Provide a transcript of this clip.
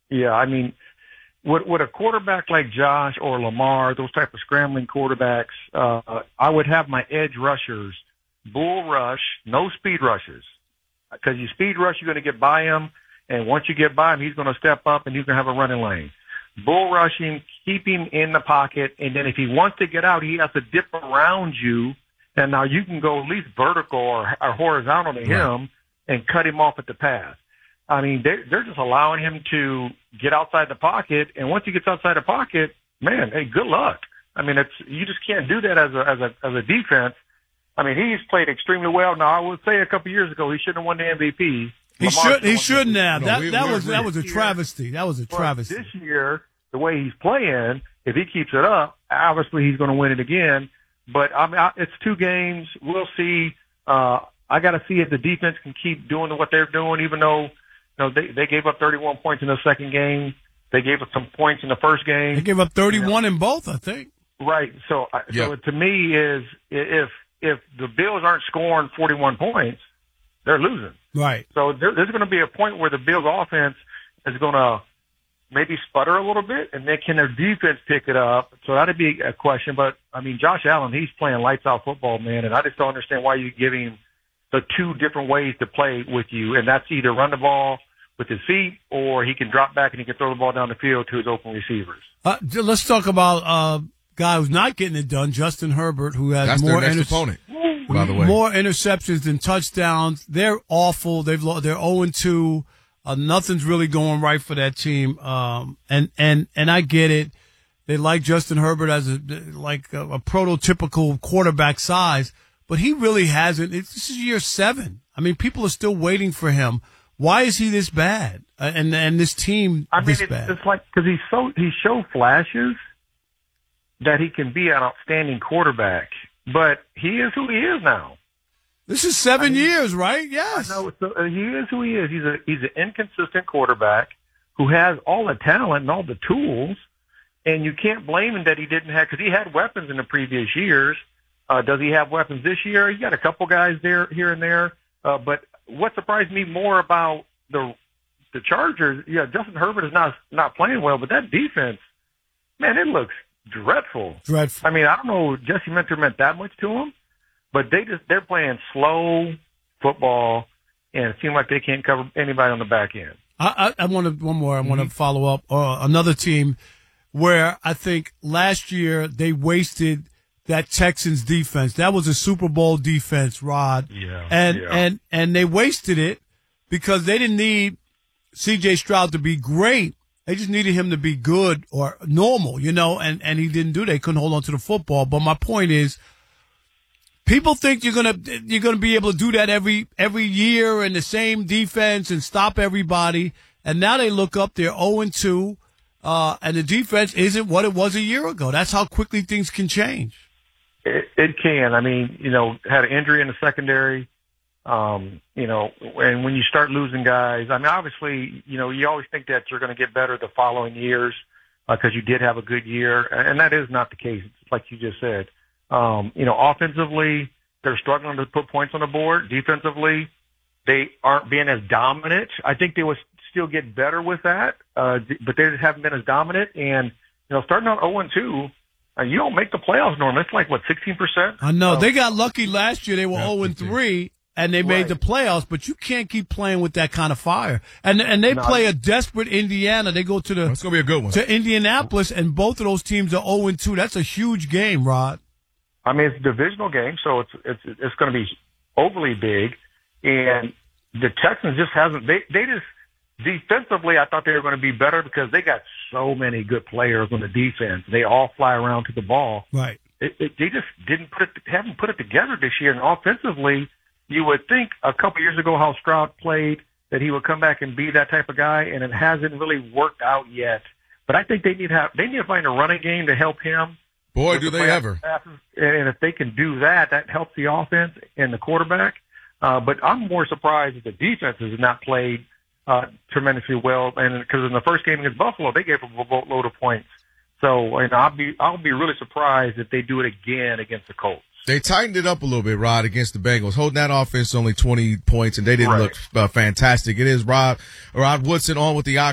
Yeah, I mean, with a quarterback like Josh or Lamar, those type of scrambling quarterbacks, I would have my edge rushers bull rush, no speed rushes. Because you speed rush, you're going to get by him, and once you get by him, he's going to step up and he's going to have a running lane. Bull rush him, keep him in the pocket, and then if he wants to get out, he has to dip around you, and now you can go at least vertical or horizontal to him and cut him off at the pass. I mean, they're just allowing him to get outside the pocket, and once he gets outside the pocket, man, hey, good luck. I mean, you just can't do that as a defense. I mean, he's played extremely well. Now, I would say a couple years ago he shouldn't have won the MVP. He shouldn't have. That was a travesty. That was a travesty. This year, the way he's playing, if he keeps it up, obviously he's going to win it again. But I mean, it's 2 games. We'll see. I got to see if the defense can keep doing what they're doing, even though they gave up 31 points in the second game. They gave up some points in the first game. They gave up 31 in both, I think. Right. So to me is if the Bills aren't scoring 41 points, they're losing. Right. So there's going to be a point where the Bills offense is going to maybe sputter a little bit, and then can their defense pick it up? So that'd be a question. But, I mean, Josh Allen, he's playing lights-out football, man, and I just don't understand why you give him the 2 different ways to play with you, and that's either run the ball with his feet or he can drop back and he can throw the ball down the field to his open receivers. Let's talk about guy who's not getting it done, Justin Herbert, who has more opponent, by the way. More interceptions than touchdowns. They're awful. They're 0-2. Nothing's really going right for that team. And I get it. They like Justin Herbert as a prototypical quarterback size, but he really hasn't. This is year 7. I mean, people are still waiting for him. Why is he this bad? And this team this bad? It's like, cause he showed flashes that he can be an outstanding quarterback, but he is who he is now. This is 7 years, right? Yes. I know. He is who he is. He's an inconsistent quarterback who has all the talent and all the tools, and you can't blame him that he didn't have, because he had weapons in the previous years. Does he have weapons this year? He got a couple guys there, here and there. But what surprised me more about the Chargers, Justin Herbert is not playing well, but that defense, man, it looks dreadful. I mean, I don't know, Jesse Minter meant that much to him, but they're playing slow football, and it seems like they can't cover anybody on the back end. I want one more. I want to follow up another team where I think last year they wasted that Texans defense. That was a Super Bowl defense, Rod. Yeah. And they wasted it because they didn't need C.J. Stroud to be great. They just needed him to be good or normal, and he didn't do that. He couldn't hold on to the football. But my point is, people think you're gonna be able to do that every year in the same defense and stop everybody. And now they look up, they're 0-2, and the defense isn't what it was a year ago. That's how quickly things can change. It can. I mean, had an injury in the secondary, and when you start losing guys, I mean, obviously, you always think that you're going to get better the following years because you did have a good year, and that is not the case, like you just said. Offensively, they're struggling to put points on the board. Defensively, they aren't being as dominant. I think they will still get better with that, but they just haven't been as dominant. And, starting out 0-2, you don't make the playoffs normally. It's like, 16%? I know. They got lucky last year. They were 0-3, and they made the playoffs, but you can't keep playing with that kind of fire. And they play a desperate Indiana. They go to that's going to be a good one. To Indianapolis, and both of those teams are 0-2. That's a huge game, Rod. I mean, it's a divisional game, so it's going to be overly big. And the Texans just hasn't. They just defensively, I thought they were going to be better because they got so many good players on the defense. They all fly around to the ball. Right. They just haven't put it together this year. And offensively, you would think a couple years ago how Stroud played that he would come back and be that type of guy, and it hasn't really worked out yet. But I think they need to find a running game to help him. Boy, do they ever. And if they can do that, that helps the offense and the quarterback. But I'm more surprised that the defense has not played tremendously well. And because in the first game against Buffalo, they gave a boatload of points. So, and I'll be really surprised if they do it again against the Colts. They tightened it up a little bit, Rod, against the Bengals, holding that offense only 20 points, and they didn't look fantastic. It is Rod Woodson on with the